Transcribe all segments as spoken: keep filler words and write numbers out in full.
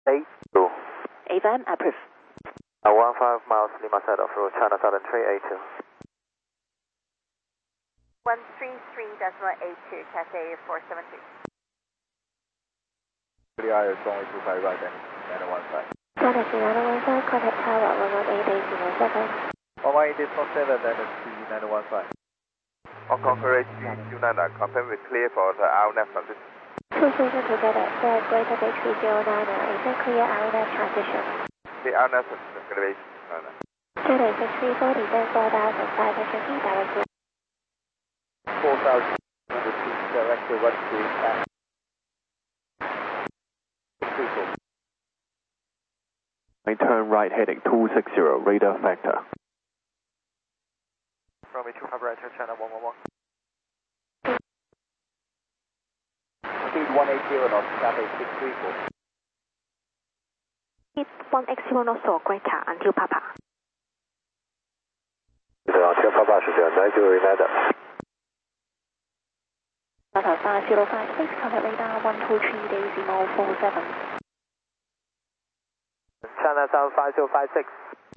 eight two. A V M approved. Uh, one five miles Lima side off road, China Southern three eight two. one three three decimal eight two, Cathay four seven two. Iris only two five right and nine one five. China Sierra one five, contact tower one one eight eight zero seven. one one eight eight four seven, then it's nine one five. Hong Kong Courage two nine nine, confirm with clear for the R N F transition. Two season together, the Greater Bay three zero nine nine, is a clear R N F transition. The R N F transition. Cathay six three four, descend four thousand five hundred feet, directed. four thousand feet, directed one three back. Turn right heading two six zero, radar factor. Runway two five right, China one one one. Speed one eight zero knots, Cathay six three four. Speed one eight zero knots or greater until Papa. Until Papa 是这样，来就 United。 Papa five zero five six, contact radar one two three decimal four seven. China South five zero five six.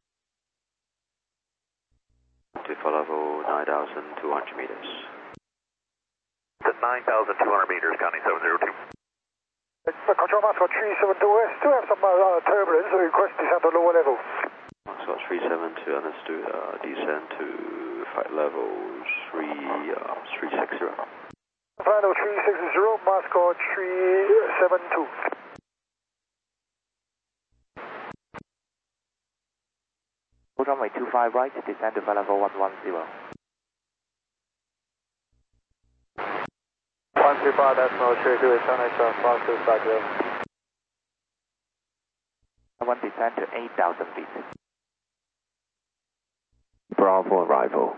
To follow level nine thousand two hundred meters. To nine thousand two hundred meters, counting seven zero two. It's the control master three seven two west. Do have some uh, turbulence, so request descent to lower level. So three seven two, understood. Uh, descend to flight level three uh, three six zero. Final three six zero, Moscow three seven two. Runway two five right, descend to flight level one one zero. one three five decimal three two, China South five two five zero. One descend to eight thousand feet. Bravo arrival.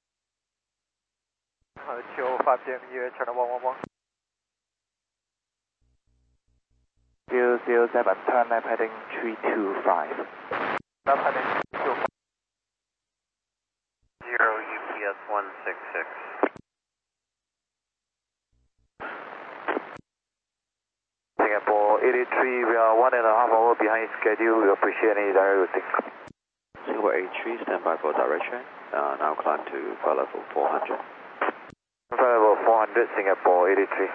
Chill five J M U, China one one one. zero zero seven, turn left heading three two five. Left heading two five. Zero U P S one six six. Singapore eighty-three, we are one and a half hour behind schedule. We appreciate any direct routing. Singapore eighty-three, stand by for direction. Uh, now climb to flight level four hundred. Flight level four hundred, Singapore eighty-three.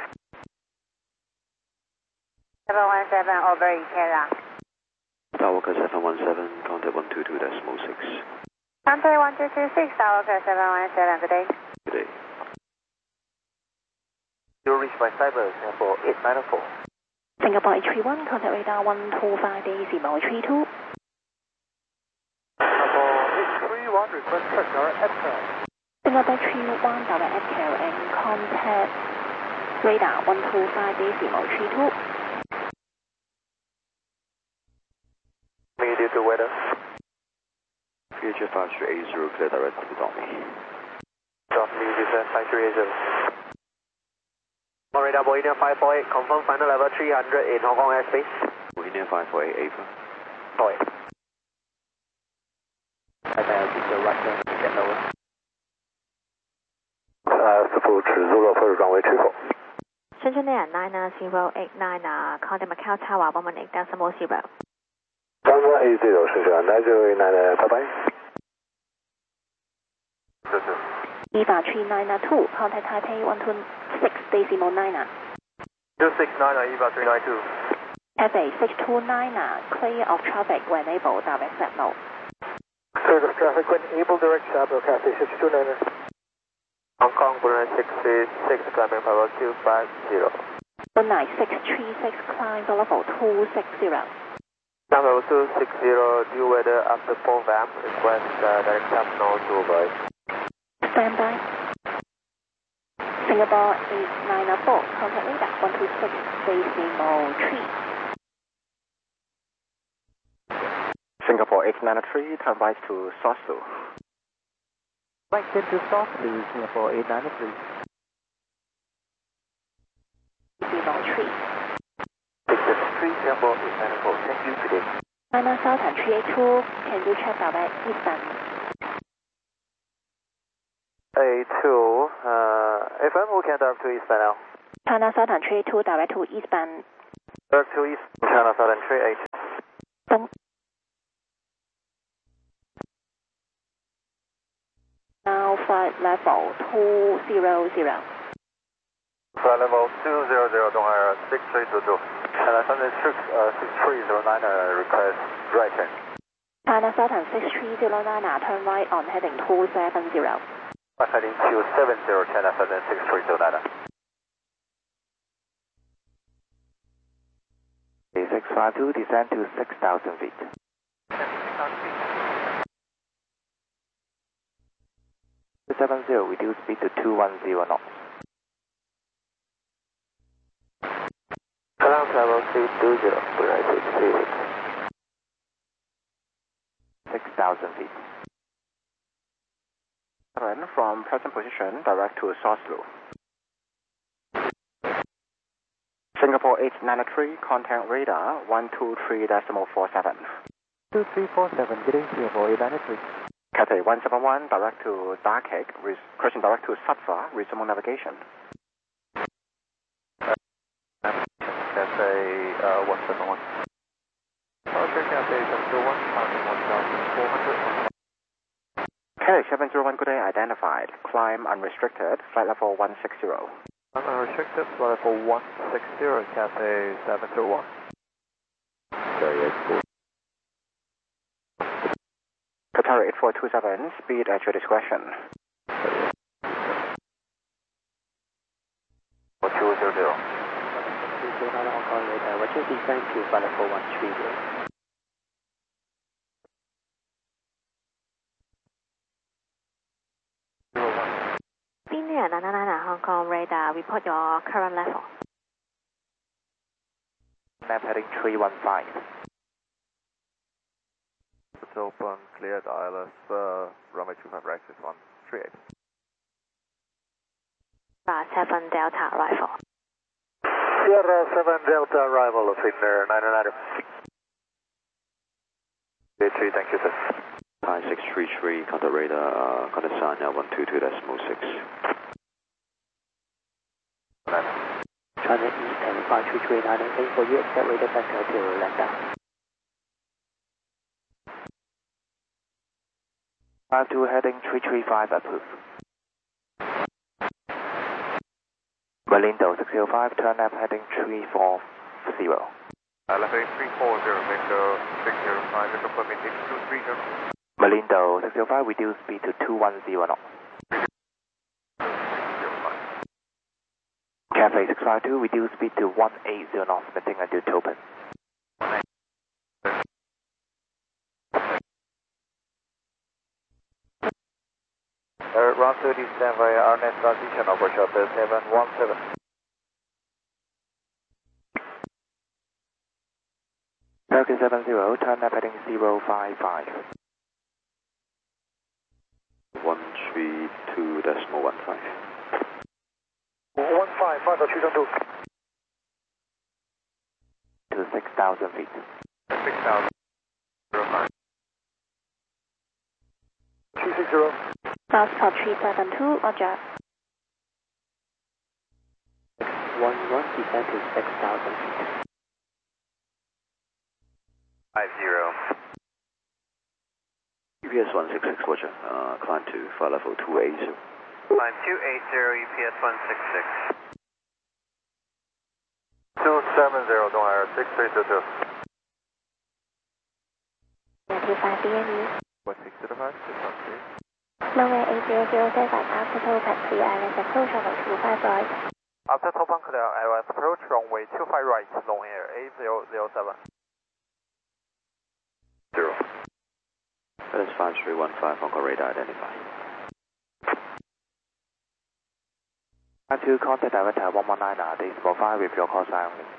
seven one seven over Ikeda. Tower seven one seven, contact one two two decimal six. Contact one two two six, Tower seven one seven, good day. Good day. You'll reach by cyber, Singapore eight nine four. Singapore eight three one, contact radar one two five decimal three two. Singapore eight three one, request track direct F C A L. Singapore eight three one, direct F C A L and contact radar one two five decimal three two. Medium to weather. Future five three eight zero, clear direct to Tommy. Tommy, descend five three eight zero. On radar Boeing five four eight, confirm final level three hundred in Hong Kong airspace. Boeing five four eight, Ava. Boy. And then keep the right turn to get lower. Uh, support Zulu for runway two four. Shenzhen Air nine zero eight nine, uh, contact Macau Tower one one eight decimal zero. one one eight zero, Shenzhen nine zero eight nine, bye bye. Eva three nine two, contact Taipei one two six decimal nine. two six nine, Eva three nine two. Cathay six two nine, clear of traffic when able, direct set low. Clear of traffic when able, direct Sabo, Cathay six two nine. Hong Kong, Brunei six three six, climbing level two five zero. Brunei six three six, climb to level two six zero. Climb level two six zero, due weather after four V A M, request uh, direct tap now to avoid. Stand by. Singapore eight nine four, contact radar one two six decimal three. Singapore eight nine three, turn right to Sasu. Right into south, please, Singapore eight nine three. Decimal three. six three, Singapore eight nine four, thank you today. China Southern three eight two, can you check direct eastern? A two, uh, F M, we can direct to eastbound now. China Southern three eight two, direct to eastbound Back to East China Southern three eight. 東 Now flight level two zero zero. Flight level two zero zero, Donghai six three two two. China Southern six three zero nine, uh, request right turn. China Southern six three zero nine, turn right on heading two seven zero. Heading two seven zero, China Southern six three zero nine. six five two, descend to six thousand feet. two seven zero, reduce speed to two one zero knots. Ground level three two zero, six thousand feet. From present position, direct to Soslo. Singapore eight nine three, contact radar one two three decimal four seven. two three four seven, getting Singapore eight nine three. Cathay one seven one, direct to Darkeg, crossing direct to Satva, resume navigation. Cathay uh, one seven one. Roger, Cathay seven zero one, climbing one thousand four hundred. Cathay seven zero one, good day, identified. Climb unrestricted, flight level one six zero. Unrestricted, flight level one six zero, Cathay seven zero one. Qatar eight four two seven, speed at your discretion. two zero zero. Hong Kong radar, what is descend to flight level one three zero? Senior nine nine nine Hong Kong radar, report your current level. Map heading three one five. It's open, cleared I L S, uh, runway two five right, one three eight. seven Delta arrival. Sierra seven Delta arrival of Finnair nine nine nine. three, thank you, sir. Thai six three three, contact radar, uh, contact sign now one two two decimal six. China Eastern five three three nine, waiting for you, accept radar vector to Lambda. five two heading three three five, approved. Malindo six zero five, turn left heading three four zero. Uh, left heading three four zero, window six zero five, window permit two three zero. Malindo six zero five, reduce speed to two one zero knots. Cathay six five two, reduce speed to one eight zero knots, maintaining until Tobin. Uh, round thirty, stand by our next transition over shelter seven one seven. Turkey seven zero, turn left heading zero five five. one three two decimal one five. one five, five two two. To six thousand feet. six thousand. three six zero. Passport three seven two, roger. one one, descend to six thousand feet. five zero. U P S one six six, roger, uh, climb to flight level two eight zero. Climb two eight zero, U P S one six six. two seven zero, Donghai six three two two. two five B M U. one six zero five, six one three. Runway eight zero zero seven, after Topaz clear I L S approach runway two five right. After Topaz clear I L S approach runway two five right, long air eight zero zero seven. Zero. That is five three one five, Hong Kong radar identified. five two, contact director one one nine, this profile with your call sign only.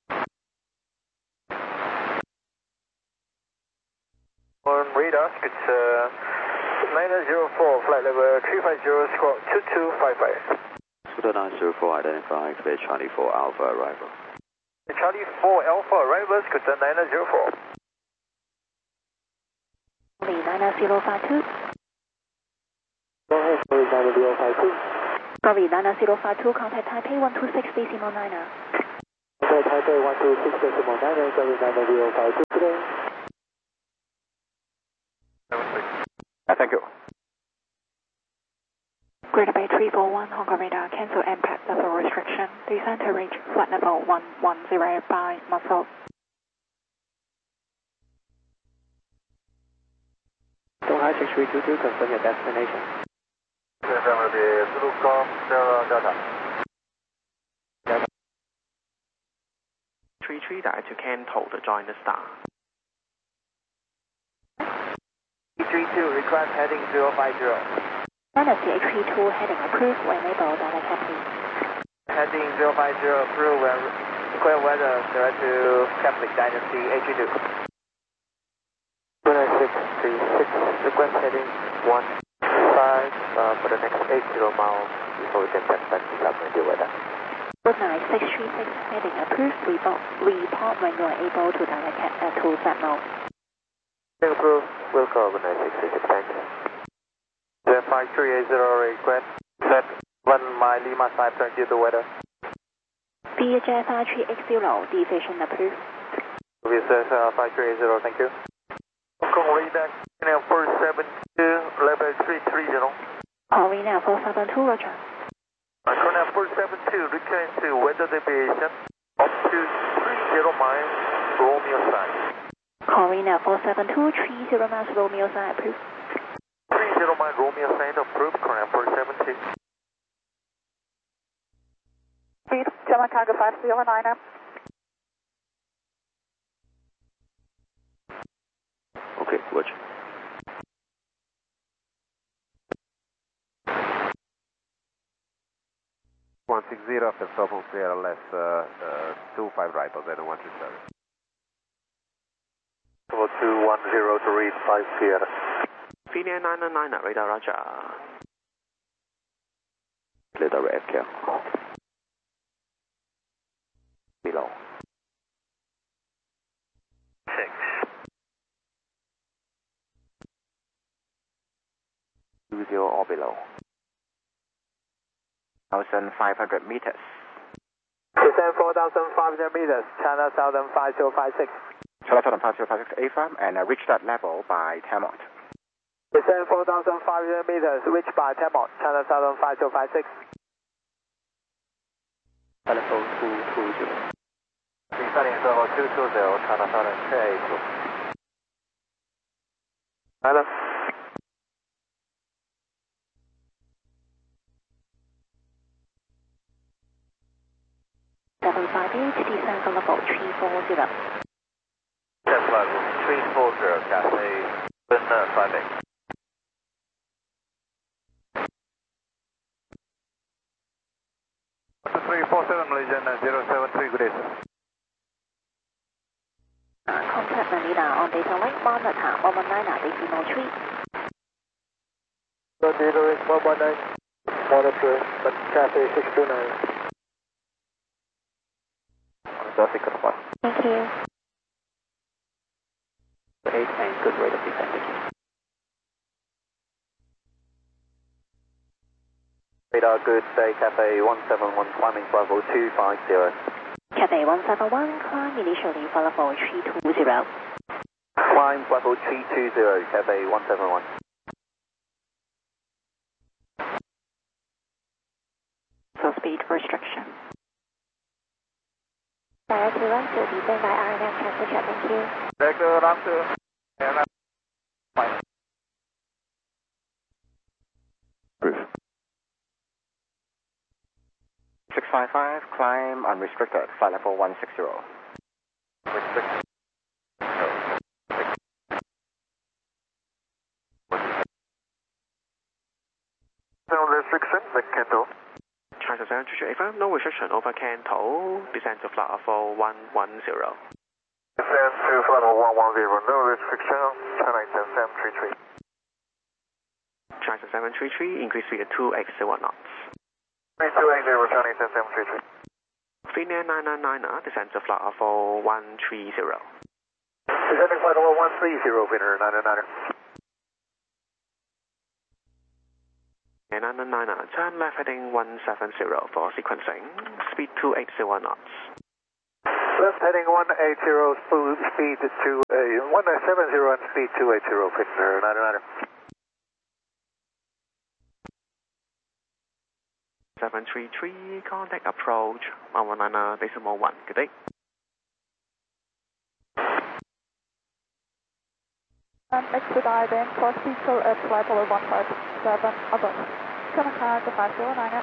On radar, it's uh, nine zero four, flight level three five zero, squawk two two five five. Scooter nine zero four, identify, clear Charlie four Alpha arrival. Charlie four Alpha arrival, Scooter nine zero four. nine zero five two. Go ahead, sorry, nine zero five two. Sorry, nine zero five two, contact Taipei one two six decimal nine. Okay, Taipei one two six decimal nine, seven nine zero five two today. Uh, thank you. Greater Bay three four one, Hong Kong radar, cancel impact level restriction. Descend to reach flight level one one zero by muscle. Donghai six three two two, confirm your destination. three three direct to Canton to join the star. three two, request heading zero five zero. Dynasty H P two heading approved, we enable data captain. Heading zero five zero approved, when clear weather, direct to Catholic Dynasty H P two. two nine six three six, request heading one five uh, for the next eight zero miles before we can get back to Catholic weather. Good night, six three six heading approved, report, report when you are able to direct uh, to set mode. Approved, we'll call good night six three six, thanks. five three eight zero request, set one mile Lima side, turn due to weather. V J five three eight zero, deviation approved. V J uh, five three eight zero, thank you. Hong Kong radar, four seven two, level three three zero. Corina four seven two, roger. Corina four seven two, return to weather deviation up to three zero miles, Romeo side. Corina four seven two, three zero miles, Romeo side approved. three zero mile Romeo side approved, Corina four seven two. Speed, German Cargo five zero nine up. Okay, watch. one six zero after stop on clear left, uh, uh, two five right, or then one two seven. two one zero to read five Sierra. Phoenix nine nine nine, radar roger. Clear direct F K. Below. Six. Two zero or below. one thousand five hundred meters. Descend four thousand five hundred meters, China Southern five zero five six. China Southern five zero five six A farm and uh, reach that level by Tamot. Descend four thousand five hundred meters, reach by Tamot, China Southern five zero five six. Telephone two two zero. Descending level two two zero, China Southern two eight two. Hello. seven five eight, descend on level three four zero. Test level three four zero, Cathay, Thunder five eight. three four seven, Malaysian zero seven three, good day, sir. Uh, contact Manila on data link, monitor one one nine, decimal three. Data link one one nine, monitor, but Cathay six two nine. Thank you. eight and good rate of descent, thank you. Radar good, stay Cathay one seven one, climbing level two five zero. Cathay one seven one, climb initially for level three two zero. Climb level three two zero, Cathay one seven one. So speed restriction. Direct to one two, descend by R N F, cancel shot, thank you. Direct to one two. Proof. six five five, climb unrestricted, flight level one six zero. Restricted. No restriction, the Canton. China seven three three A farm, no restriction over Canton, descend to flight level one one zero. Descend to flight level one one zero, no restriction, China seven three three. China seven three three, increase speed to two eight zero knots. three two eight zero, China seven three three. Phoenix nine nine nine, descend to flight level one three zero. Descending flight level one three zero, Phoenix nine nine nine. And nine nine nine, turn left heading one seven zero for sequencing, speed two eight zero knots. Left heading one eighty, speed to uh, one seventy and speed two eighty, Victor niner niner. seven three three, contact approach one one nine decimal one. Good day. And expedite then cross feature at flight level one five seven above. Channel to five zero nine.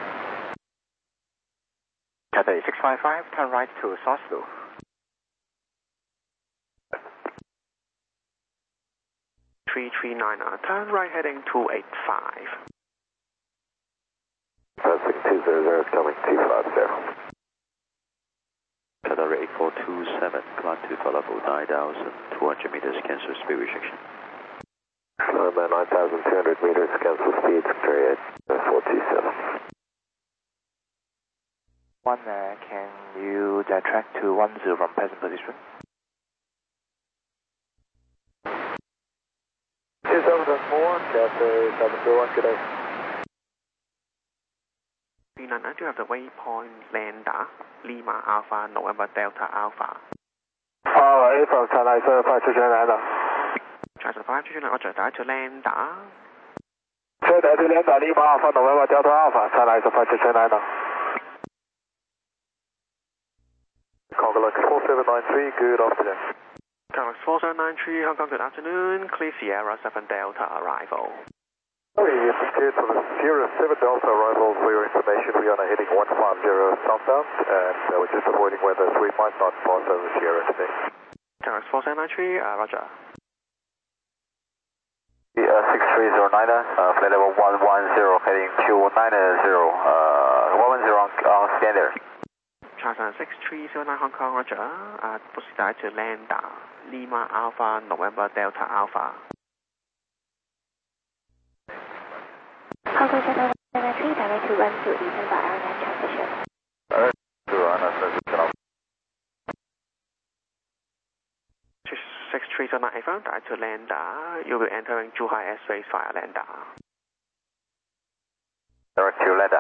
Cathay six five five, turn right to Soslu. three three nine, turn right heading two eight five. Passing two zero zero, coming two five zero. Qatar eight four two seven, climb to flight level nine thousand two hundred meters, cancel speed restriction. Climb at nine thousand two hundred meters, cancel speed, Victoria eight four two seven. One, uh, can you uh, track to one zero from present position? two seven four, Cathay seven zero one, good day. three nine nine, do you have the waypoint Lambda, Lima Alpha, November Delta Alpha? Uh, A from China, seven five two nine. China five two nine, Roger, direct to Lambda. Direct to Lambda, Lima Alpha, November Delta Alpha, China five two nine. Congo four seven nine three, good afternoon. Congo four seven nine three, Hong Kong, good afternoon. Clear Sierra seven Delta arrival. We have cleared for the Sierra seven Delta arrival. For your information, we are now heading one five zero southbound, and uh, we're just avoiding weather, so we might not pass over Sierra today. Congo four seven nine three, uh, Roger. Uh, six three zero nine, uh, flight level one one zero, heading to nine zero, uh, one one zero on, on scan there. Charter six three zero nine Hong Kong, Roger. Uh, proceed direct to Lambda, Lima Alpha, November Delta Alpha. Hong Kong Channel one nine three, direct to one to Eastern by airline transition. Direct to Anna transition. six three zero nine affirm, direct to Lambda. You'll be entering Zhuhai airspace via Lambda. Direct to Lambda.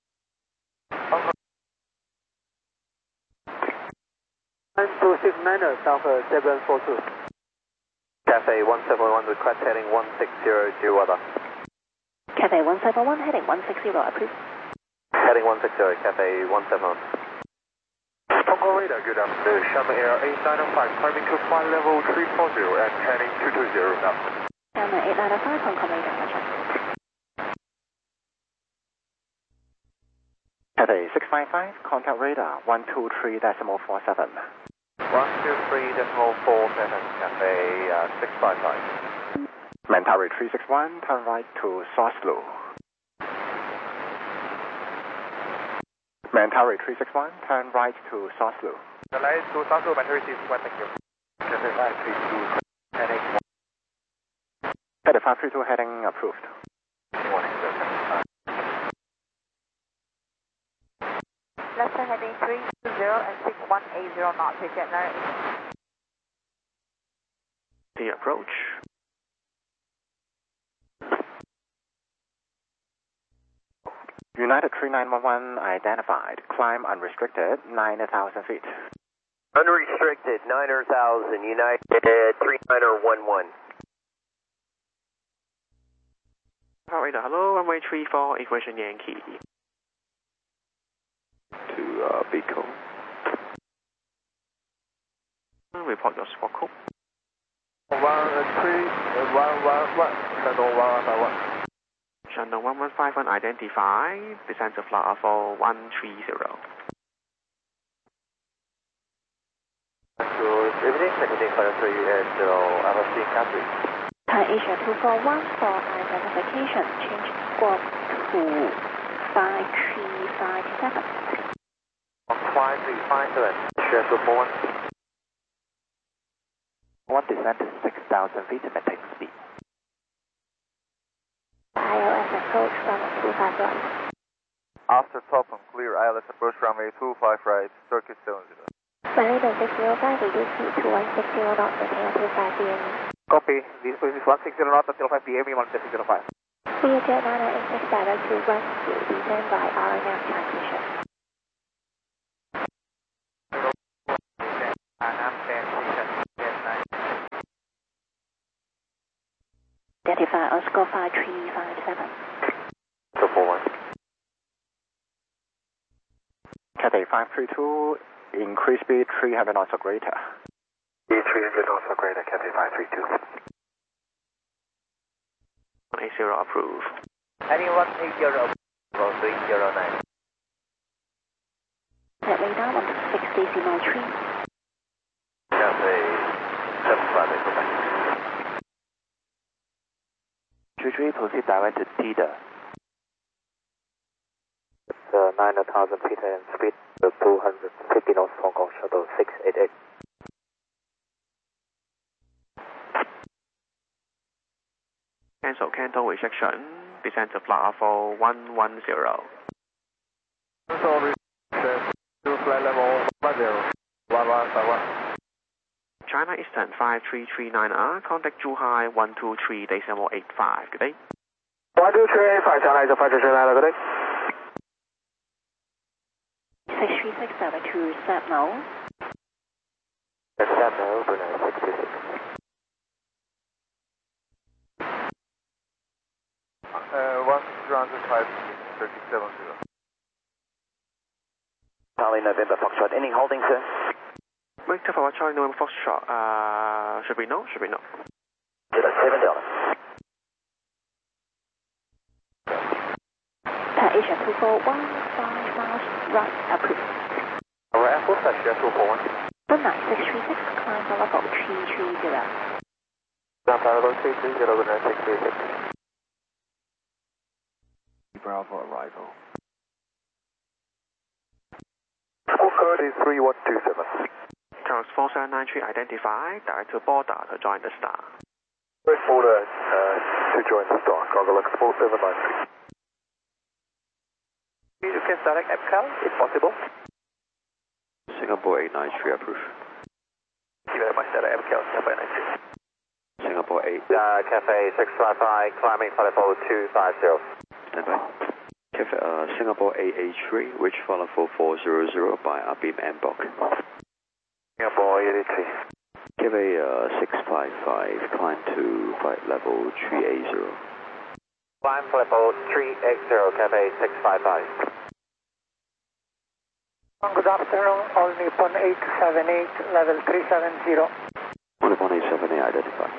nine two six nine, Alpha seven four two. Cathay one seven one, request heading one six zero to weather. Cathay one seven one, heading one six zero, approved. Heading one six zero, Cathay one seven one. Congo radar, good afternoon. Shanghai Air eight nine five, climbing to flight level three four zero and heading two two zero now. Shanghai eight nine five, Hong Kong radar, Roger. Cathay six five five, contact radar one two three decimal four seven. one two three decimal four seven, Cathay uh, six five five. Mentari three six one, turn right to Soslu. Mentari three six one, turn right to Soslu. The light to Soslu, Mentari three six one, thank you. Cathay five three two, heading. Cathay five three two, heading approved. Left hand heading three two zero and six one eight zero knots, jet nine. The approach. United three nine one one identified. Climb unrestricted, nine thousand feet. Unrestricted, nine thousand, United three nine one one. Radar, hello, runway three four, equation Yankee. To uh, Beacon. Report your squawk code. one three one one one, channel one one one. Channel one one five one identified, descend to flight level one three zero. Good evening, heading five three zero, Alpha C country. Thai Asia two four one for identification, change squawk to five three five seven. five three five seven, Asia two four one. One descent is six thousand feet, maintain speed. I L S approach runway two five right. After top and clear, I L S approach runway two five right, circuit seven zero. Runway six zero five, reduce speed to one six zero knots until two five P M. Copy. This is one six zero knots until five P M, one six zero five. Learjet nine eight six direct to one to descend by R N F transition. Identify Oscar five three five seven. two four one. Cathay five three two, increase speed three hundred knots or greater. Speed three hundred knots or greater, Cathay five three two. one eighty approve. Heading one eighty, three zero nine. Net radar one six decimal three. Cathay seven five eight, goodbye. three three, proceed direct to Tida. It's uh, nine thousand feet and speed uh, two hundred fifty knots, Hong Kong Shuttle six eight eight. Cancel Canton rejection. Descend to flight level one one zero. Sorry, to flight level one zero, one one five one. China Eastern five three three nine R, contact Zhuhai one two three decimal eight five. Good day. one two three eight five, China Eastern five three three nine, good day. six three six seven two Sentinel. Sentinel, Brunei six two six. Uh, one round five thirty seven zero. Charlie November Foxtrot, any holding, sir? Victor for Charlie November Foxtrot. Uh, should we know? Should we know? seven dollars. Pat Asia two four one, five miles right approved. Alright, Air Force Asia two four one. Brunei six three six, climb to level three three zero. Down level three three zero, Brunei six three six. Bravo arrival. Full code is three one two seven. Charles four seven nine three identified. Direct to border to join the star. Wait for the, uh, to join the star, Cargo Lux four seven nine three. You can select M C A L if possible. Singapore eight nine three approve. Thank you very much, sir. M C A L seven nine three. Singapore eight. Uh, Cathay six five five, climbing for level two five zero. Stand by. Cathay, uh, Singapore eight eight three, reach flight level four zero zero by Abim Mbok. Singapore eight eight three. Cathay uh, six five five, climb to flight level three eight zero. Climb for level three eight zero, Cathay six five five. Good afternoon, all Nippon eight seven eight, level three seven zero. Nippon eight seven eight identified.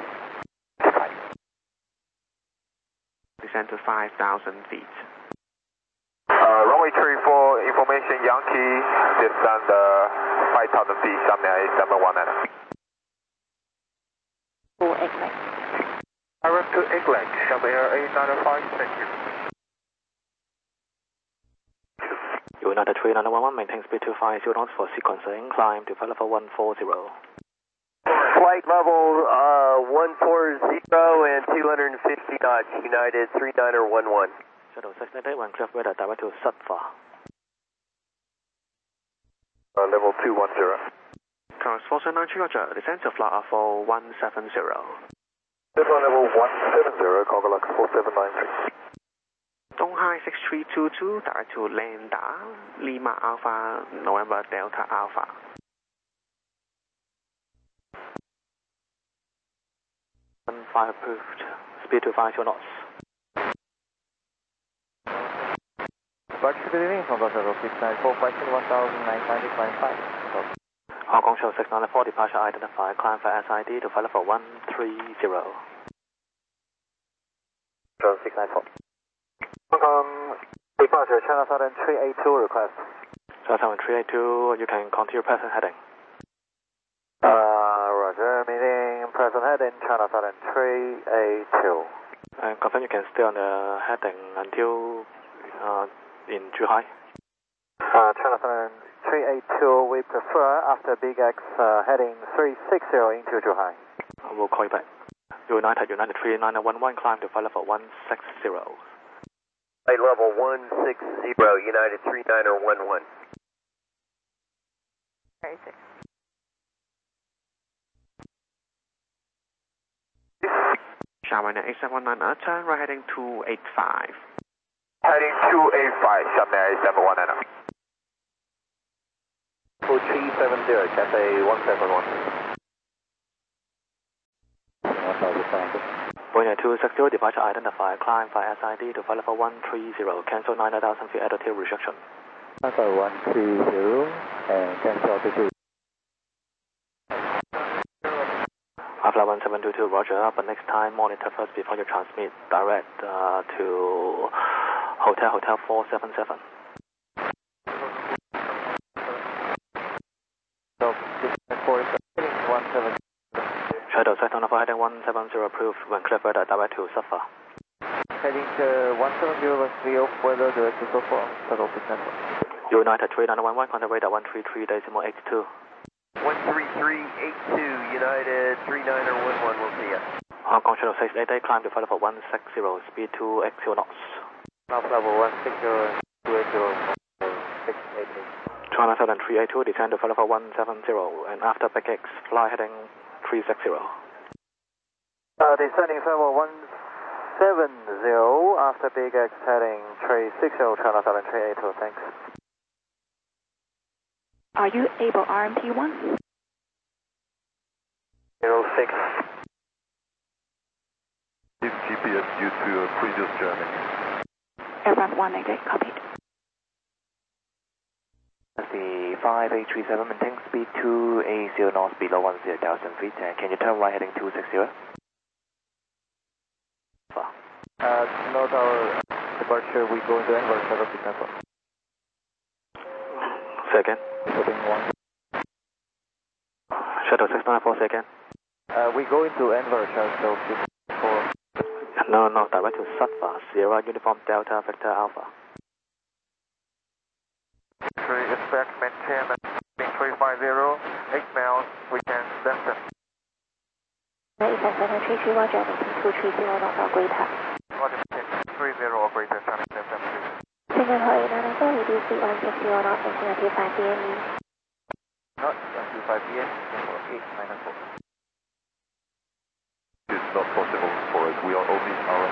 Descend to five thousand feet. Uh, runway three four, information Yankee, descend uh, five thousand feet, Shanghai eight seven one nine. Four Eglet. Direct to Eglet, Shanghai eight nine five, thank you. United three nine one one, maintain speed two five zero knots for sequencing, climb to flight level one four zero. Flight level uh, one four zero and two hundred fifty knots, United three niner one one. Shuttle six eight eight, one clear weather, direct to Sutpha. Uh, level two one zero. Charles four seven nine three, roger. Descend to flight level one seven zero. Level level one seven zero, Congo Lux four seven nine three. Donghai six three two two, direct to Lambda, Lima Alpha, November Delta Alpha. one five approved, speed two five zero knots. Back to the evening, Congo Zero six nine four, five one thousand nine hundred twenty-five. Hong Kong Show six nine four, departure identified, climb for S I D to flight level one three zero. Show six nine four. Hong Kong, departure, China Southern three eight two request. China Southern three eight two, you can continue present heading. Uh, roger, meeting present heading, China Southern three eight two. And confirm you can stay on the heading until uh, in Zhuhai. Uh, China Southern three eight two, we prefer after Big X uh, heading three six zero into Zhuhai. We'll call you back. United, United three nine one one, climb to flight level one six zero. Flight level one six zero, United three niner one one. thirty-six. Shanghai eight seven one nine, uh, turn right heading two eight five. Heading two eight five, Shanghai eight seven one nine. Full three seven zero, Cathay one seven one. Boeing two sixty, departure identified, climb via S I D to flight level one three zero, cancel nine thousand feet altitude restriction. Alpha one three zero and cancel altitude. Alpha one seven two two, roger, but next time monitor first before you transmit direct uh, to Hotel Hotel four seven seven. So, four one seven. Shadow sector number heading one seven zero approved, when clear weather direct to Safa. Heading to one seven zero, three oh, weather direct to Safa, total six network. United three nine one one, contact radar one three three decimal eight two. one three three eight two, United three niner one one, we'll see ya. Hong Kong Shadow six eight eight, climb to flight level one six zero, speed two X zero knots. Now level one six zero, two eight zero, six eight eight. China Southern three eight two, descend to flight level one seven zero, and after Big X, fly heading three six zero. Uh, descending level one seven zero, after Big X heading three six zero, China Southern three eight two, thanks. Are you able R M P one? zero six. Give G P S due to a previous journey. Aircraft one eight eight, copied. The five eight three seven, maintain speed two eight zero knots below one zero thousand feet. Uh, can you turn right heading two six zero? Uh, note our departure, we go into Enver, shuttle six network. Second. Heading one. Shadow six nine four, second. Uh, we go into Enver, shuttle six four. No, no, direct to Safa, Sierra Uniform Delta Victor Alpha. Three, expect, maintain, three five zero, eight miles, we can descend. Is that seven three three, roger, maintain two three zero knots or greater. Roger, maintain three zero or greater, turning left and three. Singapore eight nine four, reduce speed one six zero knots until five P M. Not until five P M, Singapore eight nine four. It's not possible for us. We are only our.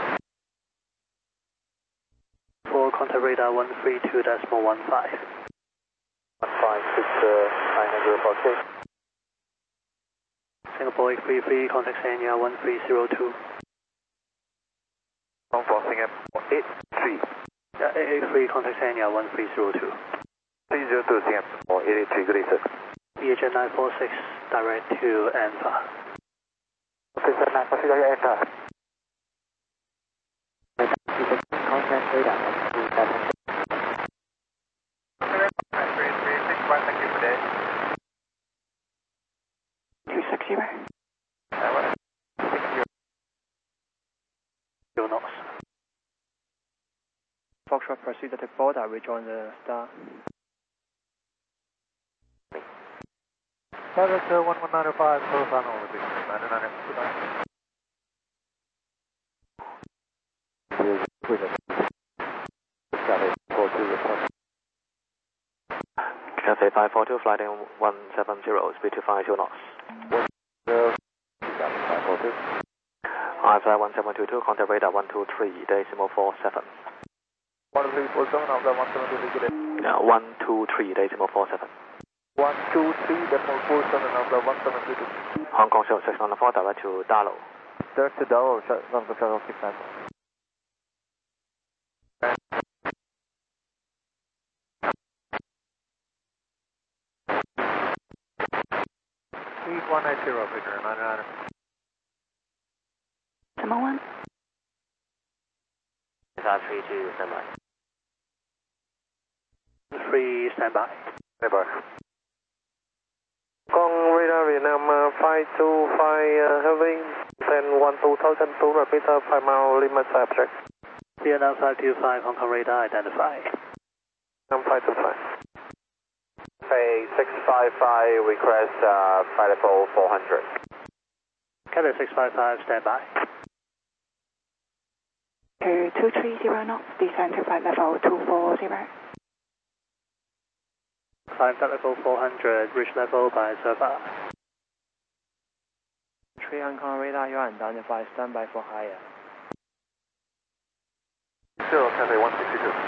For contact radar one three two decimal one five. one five six nine zero four K. Singapore eight three three, contact Sanya one three zero two. Hong Kong Singapore eight three. Yeah, eight eight three, contact Sanya one three zero two. three zero two Singapore eight eight three, good evening. E H N nine four six, direct to Anfa. Okay, sir, nine four six, enter. Contact radar two seven. three three six one, thank you for that. two six zero. Zero knots. Foxtrot proceed to take border, rejoin the star. Charlotte one one nine five, close on all the big nine nine Cathay five four two, flight in one seven zero, speed two five zero knots. one zero, five four two. Alpha one seven two two, contact radar one two three decimal four seven. one three four seven, Alpha one seven two three, good evening. Yeah, one two three decimal four seven. one two three, decimal four seven, Alpha one seven two two. Hong Kong Shadow six nine four, direct to Dalo. Direct to Dalo, Hong Kong Shadow six nine four. one eight zero, Victor, nine nine. Number one. three two, standby. Three, standby. Standby. Con radar Vietnam uh, five two five, uh, having send one two thousand two, repeat uh, five mile limit subject. Vietnam five two five, Hong Kong radar identified. Vietnam five two five. Hey, six five five, request uh, flight level four hundred. Cathay six five five, standby. To two three zero knots, descend to flight level two four zero. Climb flight level four hundred, reach level by Safa. Three Hong Kong radar, you are identified, standby for higher. Zero, Cathay one six two.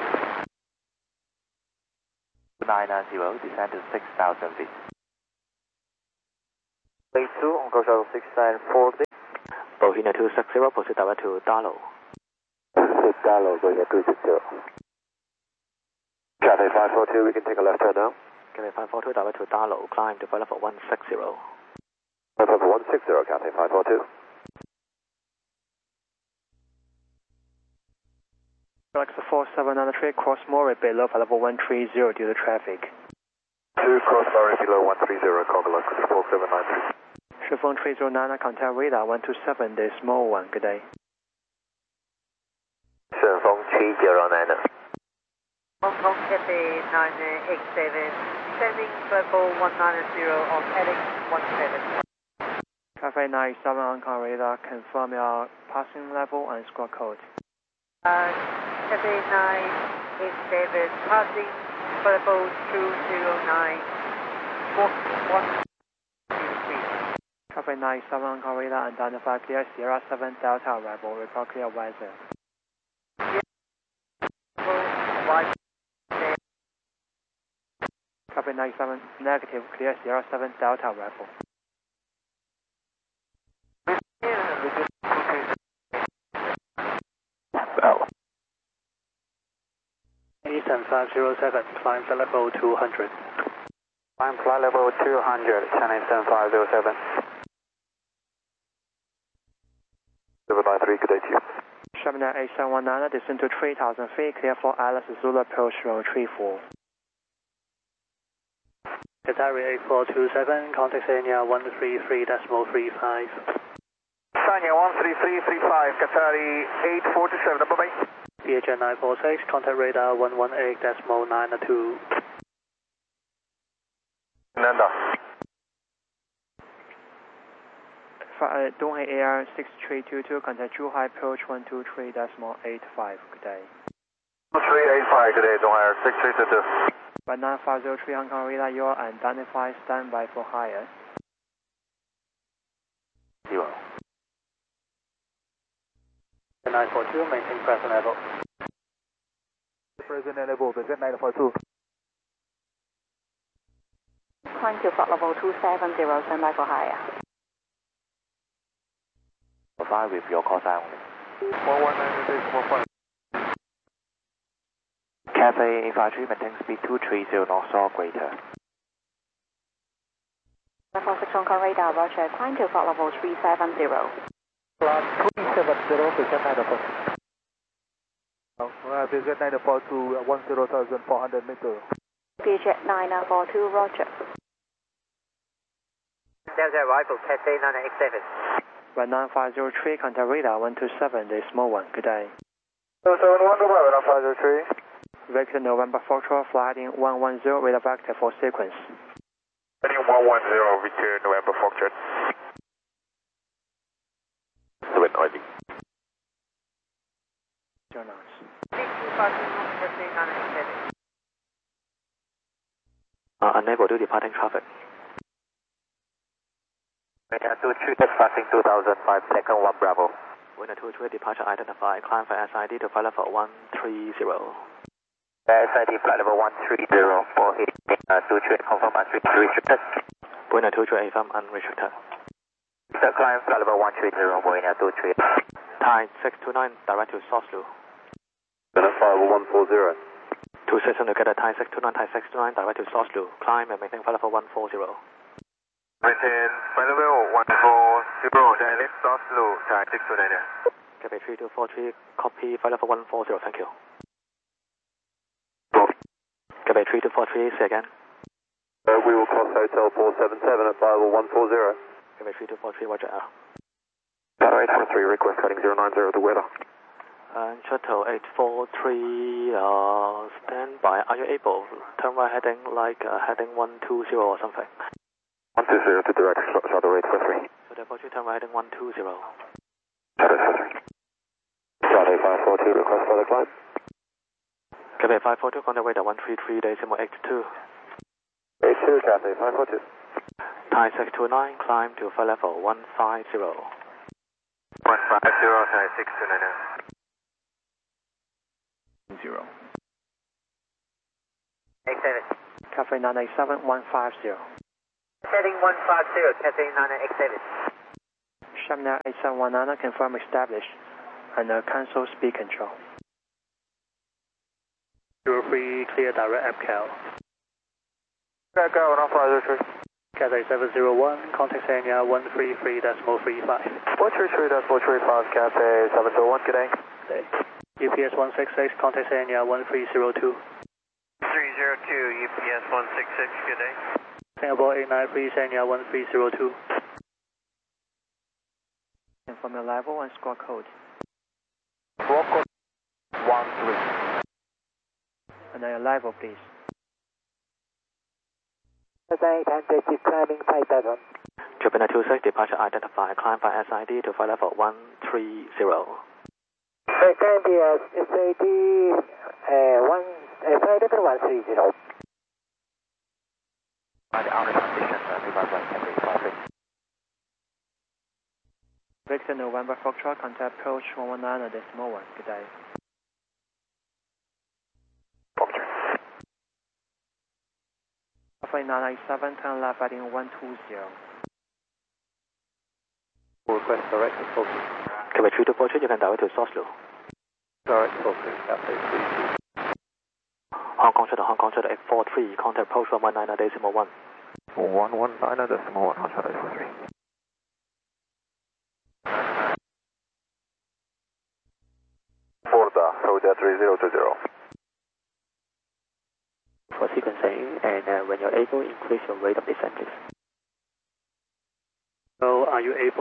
nine nine zero, descend to six thousand feet. Phase two, Hong Kong Shuttle six nine four. Bohemia two six zero, proceed direct to Darlow. Darlow, Bohemia two six zero. Cathay five four two, we can take a left turn now. Cathay five four two, direct to Darlow, climb to flight level one six zero. Flight level one six zero, Cathay five four two. Alexa four seven nine three, cross Murray below flight level one three zero due to traffic. two cross Murray below one three zero, Cogala, four seven nine three. Chiffon three zero nine, contact radar one two seven, the small one, good day. Chiffon three zero nine. Hong Kong Cathay nine eight seven, descending level one nine zero on heading one seven. Cathay nine seven, Hong Kong radar, confirm your passing level and squawk code. Uh, Cathay nine eight seven, passing level two zero nine, squawk one two three. Cathay nine seven, Hong Kong radar, identify clear Sierra seven Delta arrival, report clear weather. Cathay nine seven, negative, clear Sierra seven Delta arrival. Eastern five zero seven, climb flight level two hundred. Climb flight level two hundred, China Eastern five zero seven. seven nine three, good day to you. seven nine eight seven one nine, descend to three thousand feet, clear for Alice Zulu approach road three four. Qatari eight four two seven, contact Sanya one three three decimal three five. Sanya one three three three five, Qatari eight four two seven, bye bye. B H N nine four six, contact radar one one eight decimal nine two. Nanda. Uh, Donghai Air six three two two, contact Zhuhai approach one two three decimal eight five, good day. two three eight five, good day, Donghai Air six three two two. one nine five zero three, Hong Kong radar, you are identified, standby for higher. Zero. nine four two, maintain present level. Present level, present nine four two. Climb to flight level two seven zero, standby for higher. Fly with your call sign only. one one nine decimal five. Cathay eight five three, maintain speed two three zero knots or greater. nine four six Hong Kong radar, roger, climb to flight level three seven zero. Plus three seven zero, present nine four two. Uh, present nine four two, one zero thousand four hundred meters. B H nine four two, roger. Delta arrival, Cathay nine eight seven. one nine five zero three, contact radar one two seven, the small one, good day. two seven one, one nine five zero three. Victor November Foxtrot, flying one one zero, radar vector for sequence. Heading one one zero, Victor November Foxtrot. seven I D. Zero knots. Cathay nine eight seven. Uh, unable to departing traffic. Winner two three, passing two thousand five, second one Bravo. Winner two three, departure identified, climb for S I D to flight level one three zero. S I D flight level one three zero, for hitting uh, two three, confirm unrestricted. Winner two three, affirm unrestricted. Sir, climb flight level one three zero, Winner two three. Thai six two nine, direct to Soslu. Winner five one four zero. Two systems together, Thai six two nine, Thai six two nine, direct to Soslu. Climb and maintain flight level one four zero. Maintain flight level one four zero, direct Soslu, Thai six two nine. Cathay three two four three, copy flight level one four zero, thank you. Cathay three two four three, say again. Uh, we will cross Hotel four seven seven at flight level one four zero. Cathay three two four three, roger. Tower eight four three, request heading zero nine zero, the weather. Uh, shuttle eight four three, uh, stand by. Are you able turn right heading like uh, heading one two zero or something? one two zero to direct shuttle eight four three. So therefore you turn right heading one two zero. Shuttle eight four three. Shuttle five four two, request for the climb. Cathay five four two, contact radar one three three, decimal eight two. eight two, Cathay five four two. Thai six two nine, climb to flight level one five zero. one five zero, Thai six two nine. Zero. eight seven. Cathay nine eight seven, one five zero. Heading one five zero, Cathay nine eight seven. Shamna eight seven one nine, confirm established, and uh, cancel speed control. zero three, clear direct A P C A L. Echo, one five zero three. Cathay seven zero one, contact area one three three decimal three five. one three three decimal three five, Cathay seven zero one, good day. U P S one six six, contact area one three zero two. three zero two, U P S one six six, good day. Singapore eight nine three, area one three zero two. Confirm your level and squawk code. Squawk code one three. And then your level, please. Cathay ten thirty, climbing five thousand. Japan two six, departure identified, climb by S I D to flight level one three zero. Second is S A D uh, one, uh, flight level one three zero. By the outer condition, uh, reverse right, Cathay traffic. Victor November Foxtrot, contact approach one one nine decimal one. Good day. Flight nine nine seven, turn left heading one two zero. Request direct to focus. Quebec three two four three, you can direct to Oslo. Direct focus, Cathay three two. Hong Kong to Hong Kong to eight four three, contact approach one one nine decimal one. one one nine decimal one, Hong Kong eight four three. Florida, Florida three zero two zero. For sequencing, and uh, when you're able, increase your rate of descent, please. So, are you able?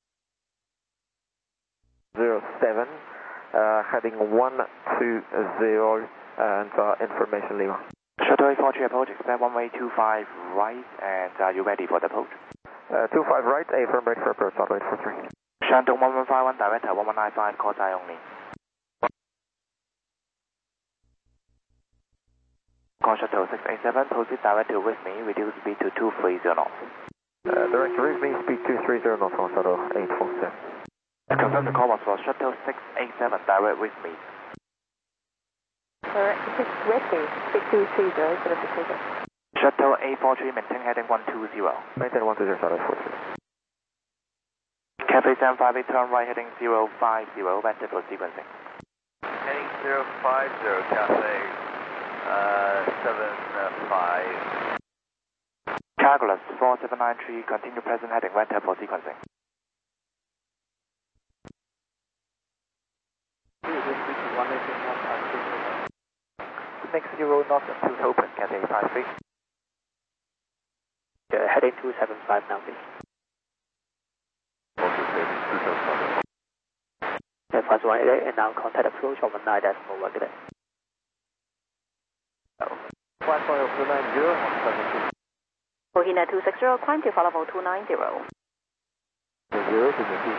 zero seven, uh, heading one two zero, and uh, information Lima. Shuttle eight four three approach, expect one way two five right, and are you ready for the approach? Uh, two five right, A firm ready for approach, Shuttle eight four three. Shandong one one five one, direct one one nine five, call sign only. Call Shuttle six eight seven, proceed direct to with me, reduce speed to two three zero knots. Uh, direct to with me, speed two three zero knots on Shuttle eight four seven. Confirm the call was for Shuttle six eight seven, direct with me. Correct, this is Whiskey, six two three zero, certification. Shuttle eight four three, maintain heading one two zero. Maintain one two zero, Shuttle eight four three. Cathay seven five eight, turn right heading zero five zero, vector for sequencing. Heading zero five zero, Cathay uh, seven five. Calculus four seven nine three, continue present heading, vector for sequencing. Next zero knots and two open, Cathay five three. Yeah, heading two seven five now, please. Yeah, fast one eight eight, and now contact approach one one nine decimal one, good day. one four two nine zero, Bohina two six zero, climb to flight level two nine zero. zero to the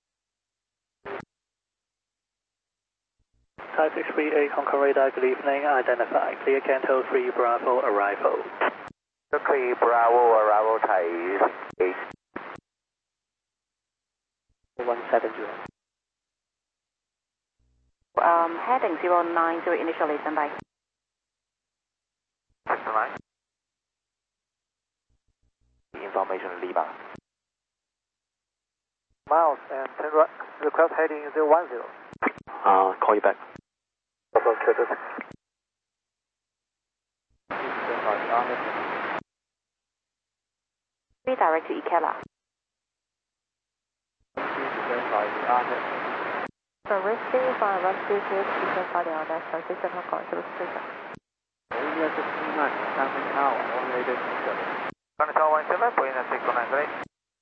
Thai six three eight, Hong Kong radar, good evening, identify, clear Canto three Bravo arrival. Clear Bravo arrival, Thai eight. one seven zero. Um, heading zero nine zero, initially standby. Information Lima. miles and ten right, request heading zero one zero. Uh, call you back. Redirect to Ikela. From Whiskey five one two two, you can fly the order, transition Hong Kong, certification. Control one seven, point in six one nine three.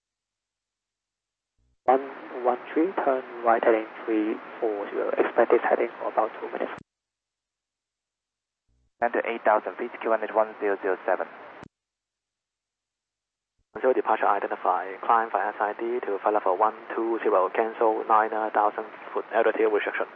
one one three, turn right heading three four zero, expected heading for about two minutes. Enter eight thousand feet, Q N H one zero zero seven. Zero departure identified, climb by S I D to flight level one two zero, cancel nine thousand foot altitude restriction.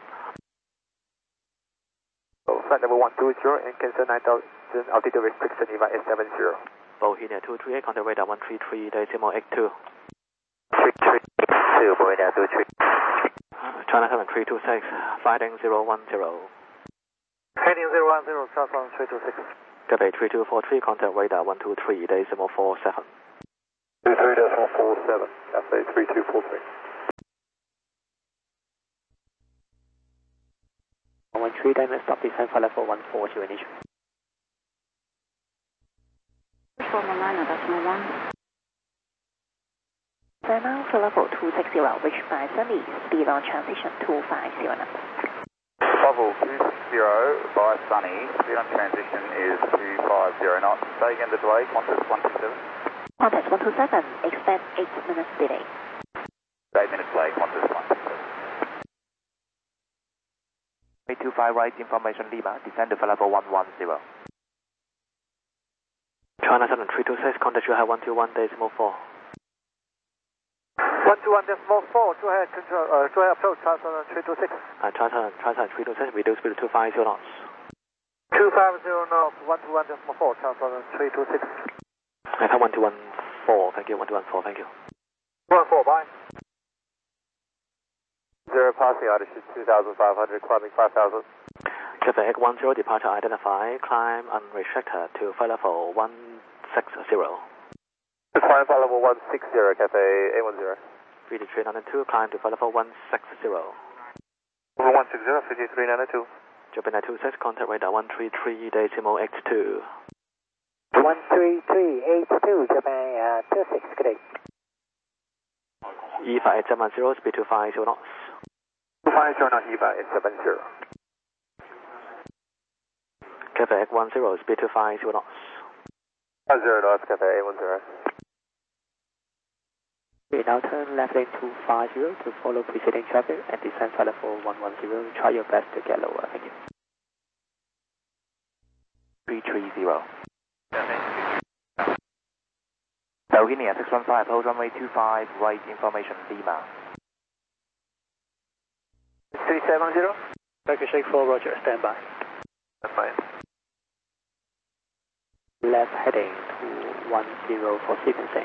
So flight level one two zero and cancel nine thousand altitude restriction, Eva S seven zero. Bohina two three eight, contact radar one three three decimal eight two. three three two, Bohina two three. China seven three two six, fighting zero one zero. Heading zero one zero, south on three two six. Quebec three two four three, contact radar one two three decimal four seven. two three decimal four seven, Cafe three two four three. one three, Diamond stop descent flight level one four to initial. From Liner decimal one. Then now for level two six zero, reach by Sunny, speed on transition two five zero knots. Level two six zero by Sunny, speed on transition is two five zero knots. Say again the delay, Qantas one two seven. Qantas one two seven, expect eight minutes delay. eight minutes delay, Qantas one two seven. eight two five right, information Lima, descend to flight level one one zero. China seven three two six, contact you have one two one decimal four. one two one decimal four, go ahead, control, uh, go ahead approach, China three two six. Uh, China China three two six, reduce speed to two five zero knots. two five zero knots, one two one decimal four, China three two six. I have one two one four, thank you, one two one four, thank you. one four, bye. Zero passing altitude two thousand five hundred, climbing five thousand. Cathay eight one zero, departure identified, climb unrestricted to flight level one six zero. Climb flight level one six zero, Cathay eight one zero. fifty-three ninety-two, climb to flight level one six zero. Level one six zero, fifty-three ninety-two. Japan nine two six, contact radar one three three decimal eight two. one three three eight two, Japan uh, two six, good day. E five eight seven zero, speed two five zero knots. two five zero knots, E five eight seven zero. Cathay eight one zero, speed two five zero knots. five zero knots, Cathay eight one zero. We now turn left lane two five zero to follow preceding traffic and descend flight level one one zero. Try your best to get lower, thank you. three three zero. Dalginia six one five, hold runway two five, right, information Lima. three seven zero. Turkish eight four, roger, stand by. That's fine. Left heading to one zero for sequencing.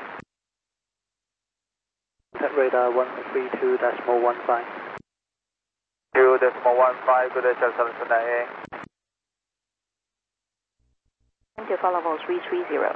Contact radar one three two decimal one five. two decimal one five, good day, seven seven nine A. Into flight level three three zero.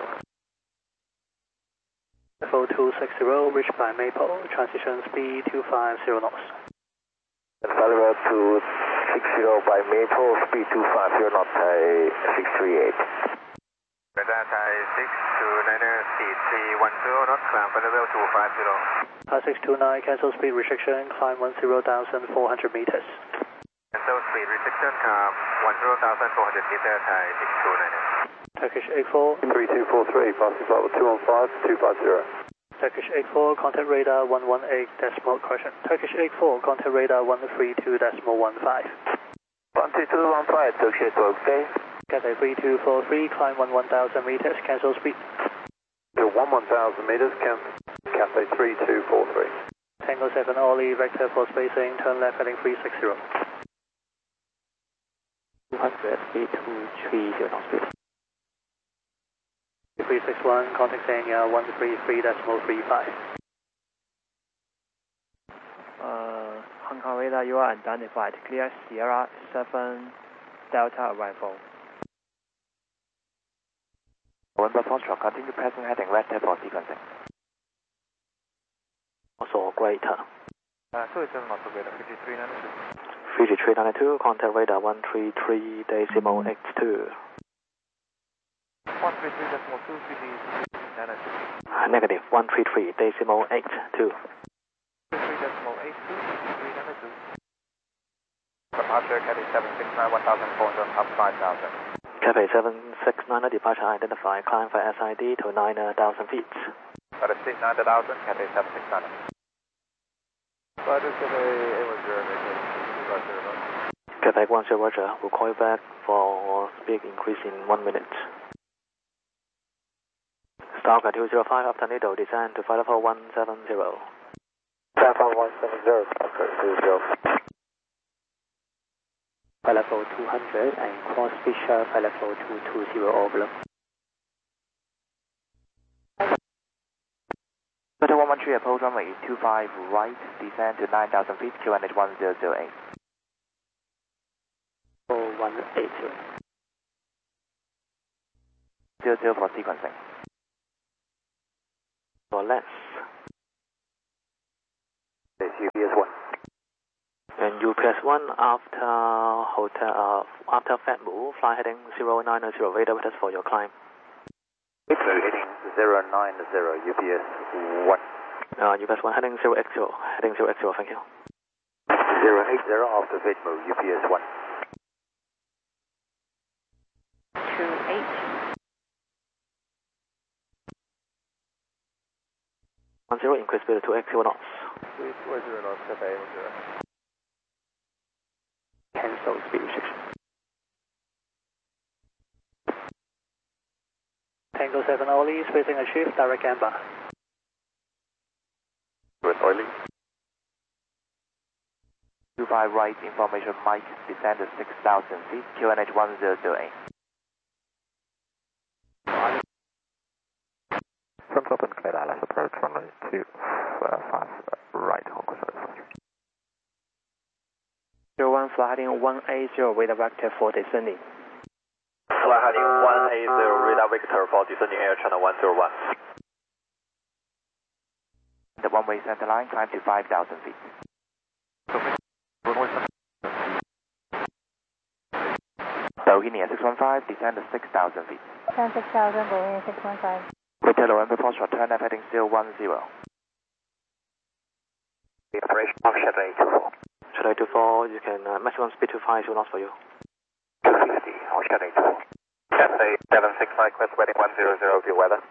Level two six zero, reached by Maple, transition speed two five zero knots. Flight level two six zero by Maple, speed two five zero knots, six three eight. Radar Thai six two nine, speed three one zero knots, climb flight level two five zero. Thai six two nine, cancel speed restriction, climb one zero thousand four hundred meters. Cancel speed restriction, climb one zero thousand four hundred meters, Thai six two nine. Turkish eight four. three two four three, passing flight level two one five, two five zero. Turkish eight four, contact radar one one eight decimal correction. Turkish eight four, contact radar one three two decimal one five. one two two one five, Turkish eight four, okay. Cathay three two four three, climb one one thousand meters, cancel speed. To one one thousand meters, cancel. Cathay three two four three. Tango seven, Ollie, vector for spacing, turn left heading three six zero. two hundred, speed two three zero knots, speed. three six one, contact Zania one three three decimal three five. Uh, Hong Kong radar, you are identified. Clear Sierra seven Delta arrival. November Foxtrot, continue pressing heading red tape for sequencing. Also greater. Uh, so it's not so greater, fifty-three ninety-two. fifty-three ninety-two, contact radar one three three decimal eight two. one three three decimal two, fifty-three ninety-two. Negative, one three three decimal eight two. three decimal eight two, fifty-three ninety-two. Departure, Cathay seven six nine, one thousand four hundred, up five thousand. Cathay seven six nine, departure identified, climb for S I D to nine thousand feet. Got a six nine thousand, Cathay seven six nine. Roger, Cathay eight one zero, Cathay one zero, roger. We'll call you back for speed increase in one minute. Stalker two zero five, after Nido, descend to flight level one seven zero. Flight level one seven zero, Stalker two zero. Flight level two hundred and cross Fisher, flight level two two zero overlook. Total one one three, approach runway two five right, descend to nine thousand feet, Q N H one zero zero eight. Oh, one eight zero. zero zero for sequencing. or less. It's U P S one. And U P S one after hotel, uh, after FedMove, fly heading zero nine zero, radar with us for your climb. It's heading zero nine zero, U P S one. Uh, U P S one heading zero eight zero, heading zero eight zero, thank you. zero eight zero after FedMove, U P S one. two eight. one zero, increase speed to eight zero knots. Speed one zero knots, Cathay one zero. Cancel speed restriction. Tango seven Oli, spacing a shift, direct camber. With oiling. two five right, information Mike, descend to six thousand feet, Q N H one zero zero eight. Front open, clear Dallas approach runway two uh, five right, Hong Kong seven. zero one fly heading one eight zero, radar vector for descending. Fly heading one eight zero, radar vector for descending Air Channel one zero one. The one-way center line, climb to five thousand feet. Bohemia six one five, descend to six thousand feet. ten six thousand, Bohemia six one five. Hotel November four, short turn left heading zero one zero. Operation of Shuttle eight two four. Shuttle eight two four, you can, uh, maximum speed to five zero knots for you. two fifty, on Shuttle eight two four. Cathay seven six nine, Quest Wedding one zero zero, view weather.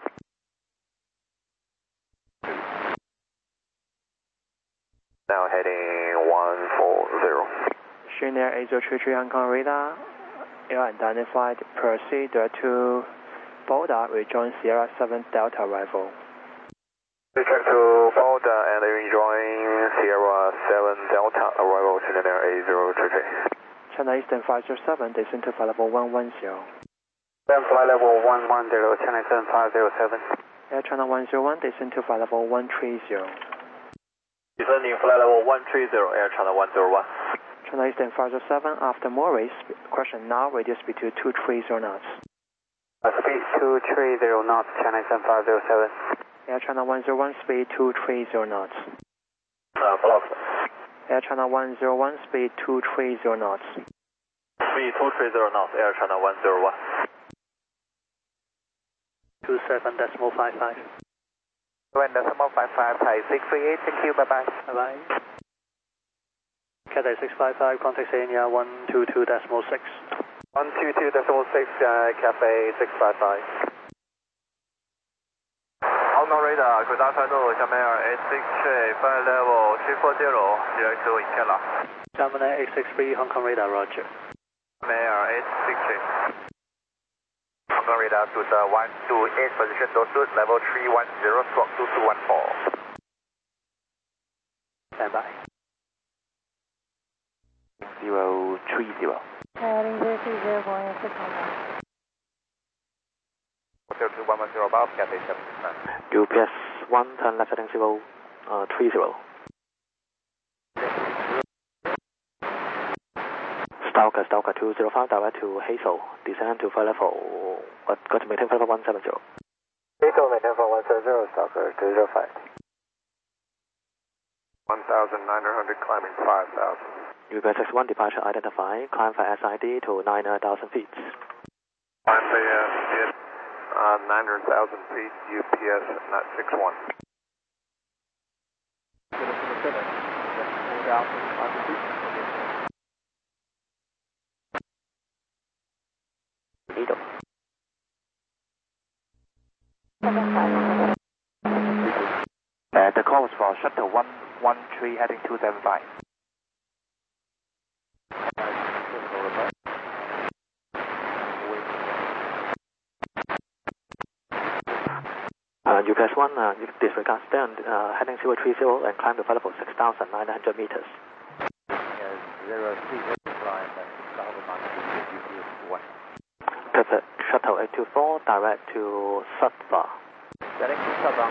Now heading one four zero. Schneider eight zero three three Hong Kong radar, air identified, proceed to Boulder, rejoin Sierra seven Delta arrival. Return to Boulder and rejoin Sierra seven Delta arrival, Schneider eight zero three three. China Eastern five zero seven, descend to flight level one one zero. Then flight level one one zero, China Eastern five zero seven. Air China one zero one, descend to flight level one three zero. Descending flight level one three zero, Air China one zero one. China Eastern five zero seven, after Morris, question now, radius speed to two three zero knots. Uh, speed two three zero knots, China Eastern five zero seven. Air China one zero one, speed two three zero knots. Uh, block. Air China one zero one, speed two three zero knots. Speed two three zero knots, Air China one zero one. two seven decimal five five. When decimal five five, Thai six three eight, thank you, bye bye. Bye bye. Cathay six five five, contact Ania one two two decimal six. one two two decimal six, uh, Cathay six five five. Hong Kong radar, good afternoon, Jamaica eight six three, flight level three four zero, direct to Ikela. Jamaica eight six three, Hong Kong radar, roger. Jamaica eight six three. Hong Kong radar to the one two eight, position Dorsut, level three one zero, squawk two two one four. Stand by. zero three zero. Heading zero three zero, Boeing six one five. Hotel two one one zero above, Cathay seven six nine. U P S one, turn left heading zero three zero. Stalker, Stalker two zero five, direct to Hazel, descend to flight level, got, got to maintain flight level one seven zero. Hazel, maintain for one seven zero, Stalker two zero five. one thousand nine hundred, climbing five thousand. U P S X one, departure identified, climb for S I D to nine thousand feet. Climb for uh, uh, nine hundred thousand feet, U P S not six one. Needle. Uh, the call was for shuttle one one three heading two seven five. Uh, U P S one, uh, you disregard stand, uh, heading zero three zero and climb to flight level six thousand nine hundred meters. zero three zero, climb at six thousand nine hundred, U P S one. Perfect. Shuttle eight two four, direct to Sutva. Direct to Sutva,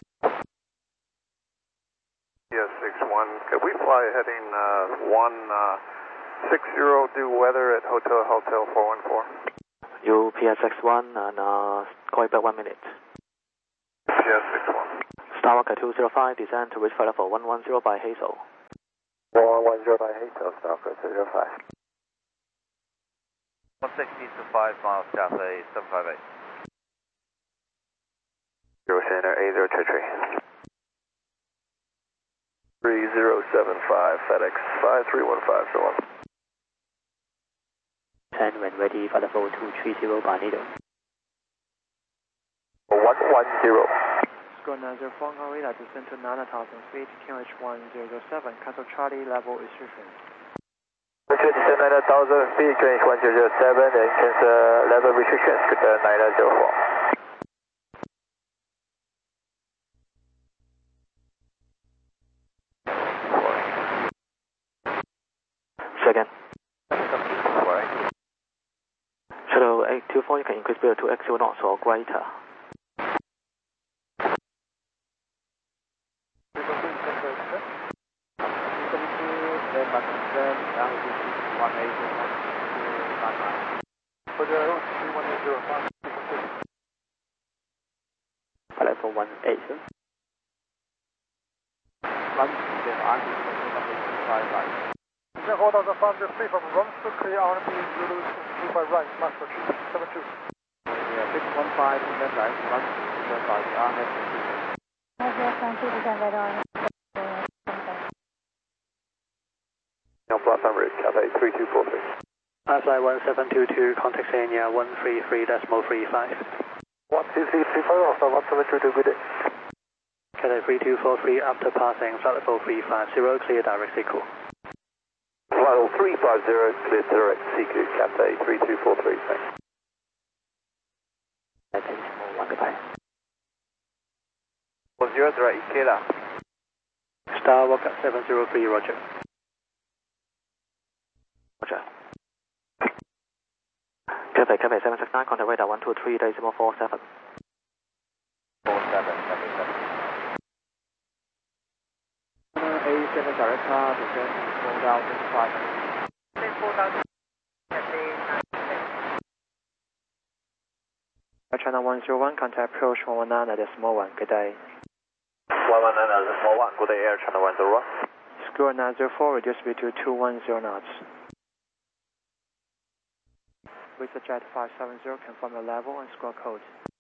Yes, six one. Could we fly heading uh, one six zero, do weather at Hotel Hotel four one four? U P S X one, and uh, call you back one minute. U P S six one. Starwalker two zero five, descend to reach flight level one one zero by Hazel. one one zero by Hazel, Starwalker two zero five. one sixty to five miles, Cathay seven five eight. Zero Center A zero three three. three zero seven five, FedEx five three one five, so on. ten when ready, flight level two three zero by Nido. one one zero. Square nine zero four, Hong Kong radar, descend to nine thousand feet, Q H one zero zero seven, cancel Charlie level restriction. Descend nine thousand feet, Q H one zero zero seven, and cancel level restrictions, good nine zero four. Second. Shuttle eight two four, you can increase speed to X zero knots or greater. Flight level one eight, sir. Then hold on the five zero three from Rome to clear R and B Zulu two five right, Master three seven two. Yeah, six one five, then right, one seven five, R N S two. No platform route, Cathay three two four three. Alpha one seven two two, contact area one three three decimal three five. one two three three five, Alpha one seven two two, good day. Cathay three two four three, after passing flight level three five zero, clear direct sequel. Flight level three five zero, clear direct sequel, Cathay three two four three, thanks. one, goodbye. one zero direct, clear that. Starwalker seven zero three, roger. Roger. Cathay, Cathay seven six nine, contact radar one two three decimal four seven. four seven, seven seven. A seven direct car, descend to four thousand five hundred. Then four thousand, Cathay nine six. China one zero one, contact approach one one nine at decimal one, good day. one one nine at decimal one, good day, Air China one zero one. Square nine zero four, reduce speed to two one zero knots. With the jet five seven zero, confirm your level and square code.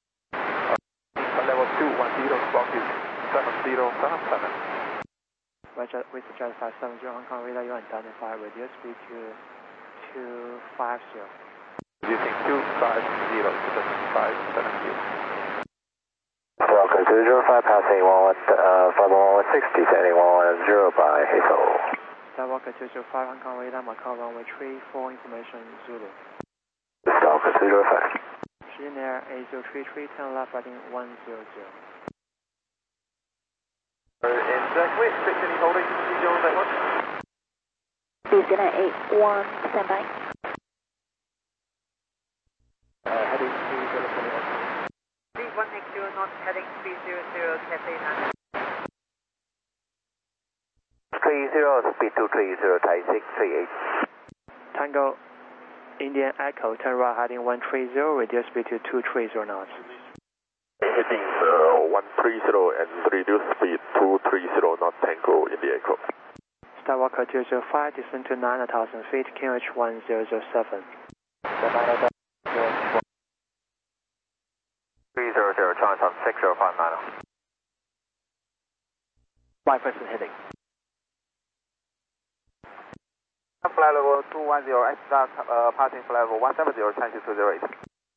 Level two one zero, squawk is seven zero seven seven. Roger, with the jet five seven zero, Hong Kong radar, you identify reduce speed to two five zero. Reducing two five zero to the five seven zero. Welcome to zero five, passing one one, uh, five one one six, descending one one zero by Hazel. Starwalker two zero five, Hong Kong radar, Macau runway three four, information Zulu. Starwalker two zero five. Shooting air A zero three three, ten left, heading one zero zero. In Zachary, sixteen holding, zero that one. Houston at eight one, stand by. Uh, heading three zero zero. three one X zero knots, heading three zero zero, Cathay nine. three zero, speed two three zero, Thai six three eight. Tango, Indian Echo, turn right, heading one three zero, reduce speed to two three zero knots. Heading uh, one three zero and reduce speed two three zero, not Tango in the Echo. Starwalker two zero five, descend to nine thousand feet, Q H one zero zero seven. three zero zero, Chinatown six zero five nine. Flight person heading. Flight level two one zero, X dot, uh, passing flight level one seven zero, Chinese two zero eight.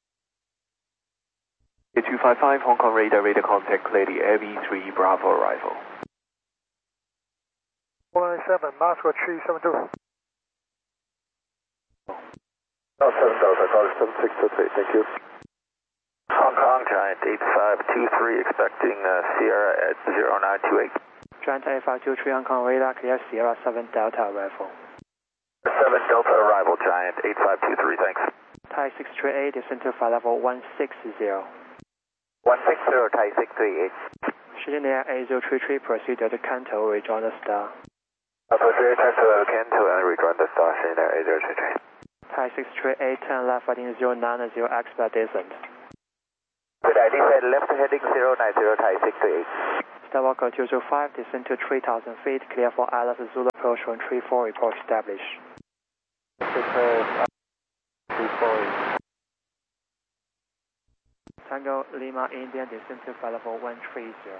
A two five five, Hong Kong radar, radar contact, clear the Air V three Bravo arrival. one nine seven, Moscow three seven two. seven Delta, call seven six two three, thank you. Hong Kong, Giant eight five two three, expecting uh, Sierra at zero nine two eight. Giant eight five two three, Hong Kong radar, clear Sierra seven Delta arrival. seven Delta arrival, Giant eight five two three, thanks. Thai six three eight, descend to flight level one six zero. one six zero, Thai six three eight. Shooting air A zero three three, proceed to Kanto, rejoin the star. Proceed to Kanto and rejoin the star, shooting air A zero three three. Thai six three eight, turn left, heading zero nine zero, expert descent. Good, I descend left heading zero nine zero, Thai six three eight. Skywalker two zero five, descend to three thousand feet, clear for Alice Zulu approach one three four, report established. Tango Lima Indian, descend to flight level one three zero.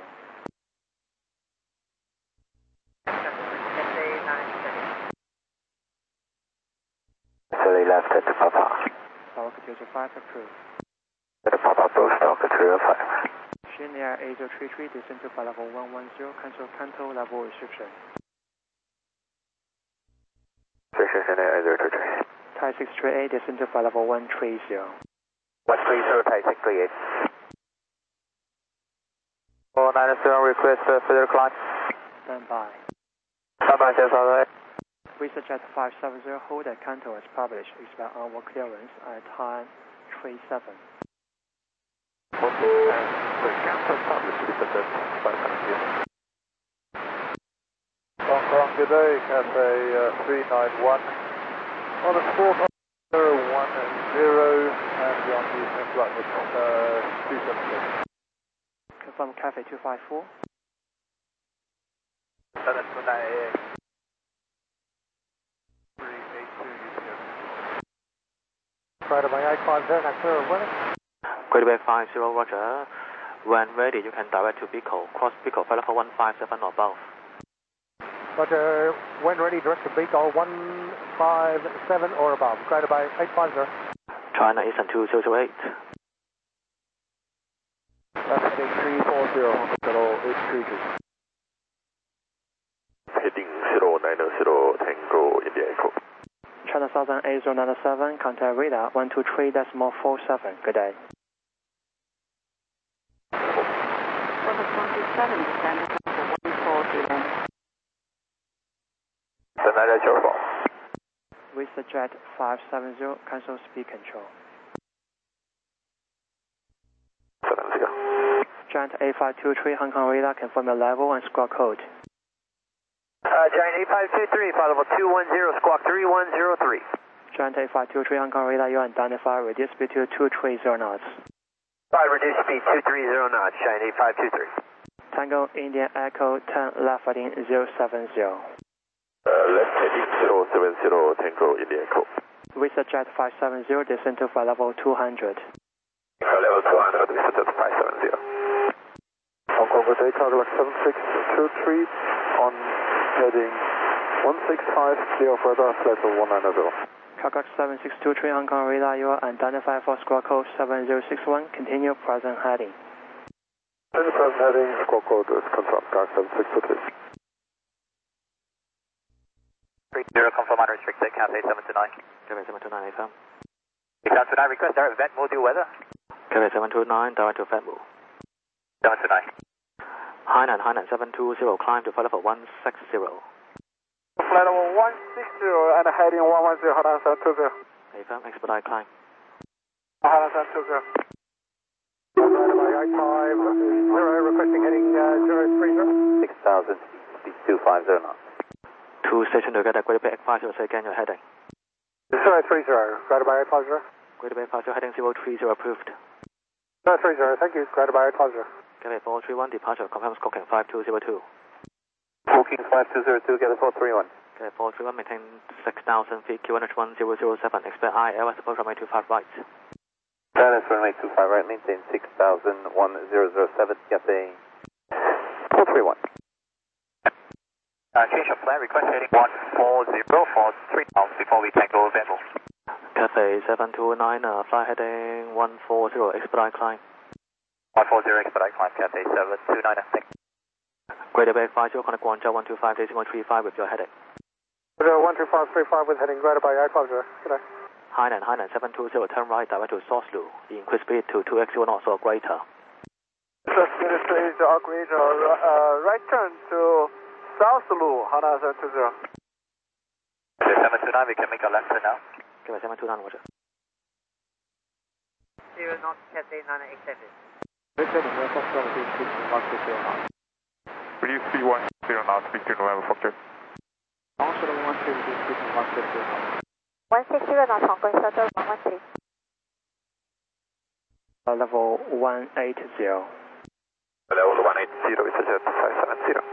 Philly left at Papa. Skywalker two zero five approved. At Papa, Blue Stalker three zero five. Shin Air eight zero three three, descend to flight level one one zero, cancel Kanto level restriction. Shin Air eight zero three three. Thai six three eight, descend to flight level one three zero. one three zero, Thai six three eight. four nine zero, request uh, further climb. Stand by. Stand by, just all right. VistaJet five seven zero, hold at Kanto as published, expect onward clearance at time three seven. Hong Kong, good day, Cathay uh, three nine one. On a sport zero one zero, and you're on the same flight with uh, two seven six. Confirm Cathay two five four. seven two nine eight. Right by eight five zero, that's zero one. Great Bay five zero, roger. When ready, you can direct to Bicol. Cross Bicol, flight level one five seven or above. Roger, when ready, direct to Bicol one five seven or above. Greater Bay eight five zero. China Eastern two zero zero eight. Heading three four zero, Hospital eight three two. Heading zero nine zero, Tango India Echo. China Southern eight zero nine seven, contact radar one two three decimal four seven. Good day. Order twenty-seven, descend to one four zero. VistaJet five seven zero, cancel speed control. Giant eight five two three, Hong Kong radar, confirm your level and squawk code. Uh, Giant eight five two three, flight level two one zero, squawk three one zero three. Giant eight five two three, Hong Kong radar, you identify, reduce speed to two three zero knots. Alright, reduce speed two three zero knots, Giant eight five two three. Tango Indian Echo ten, left heading zero seven zero. Uh, left heading zero seven zero, Tango India Echo. VistaJet five seven zero, descend to flight level two hundred. Flight level two hundred, VistaJet five seven zero. Hong Kong, good day, cargo seven six two three on heading one six five zero further, flight level one nine zero. Cargo seven six two three, Hong Kong radar, you are identified for squawk code seven zero six one, continue present heading. Continue present heading, squawk code is confirmed, cargo seven six two three. three zero, confirm unrestricted, Cathay seven two nine. Cathay seven two nine, A F M. seven two nine, request direct vent, module weather. Cathay seven two nine, direct to Fatmo. seven two nine. Hainan, Hainan seven two zero, climb to flight level one six zero. Flight level one six zero and heading one one zero, Hainan seven two zero. A F M, expedite climb. Hainan seven two zero. eight five zero, requesting heading uh, zero three zero. six thousand, speed two five zero knots. Two station together, Greater Bay eight five zero, say again your heading. zero three zero, Greater Bay eight five zero. Greater Bay eight five zero, heading zero three zero, approved. zero three zero, thank you, Greater Bay eight five zero. Cathay four three one, departure, confirm squawking five two zero two. Squawking five two zero two, Cathay four three one. Cathay four three one, maintain six thousand feet, Q N H one zero zero seven, expect I, L S approach runway two five right. L S runway two five right, maintain six thousand one zero zero seven, Cathay four three one. Uh, change of plan, request heading one four zero for three miles before we can go Venmo. Cathay seven two nine, uh, fly heading one four zero, expedite climb. one four zero, expedite climb, Cathay seven two nine, thank you. Greater Bay five zero, connect Guangzhou one two five decimal three five with your heading. one two five three five with heading Greater Bay eight five zero, good day. Hainan, Hainan seven two zero, turn right, direct to Source-Lu, increase speed to two X zero knots or greater. Just finish stage operator, uh, right turn to Source-Lu, Hainan seven two zero. seven two nine, we can make a left turn now. Cathay seven two nine, roger. zero knots, Cathay nine accepted. Reduce speed one zero knots, between November Fokker. one six zero knots, Hong Kong Shuttle one one three. Level one eight zero. Level one eight zero, is a jet five seven zero.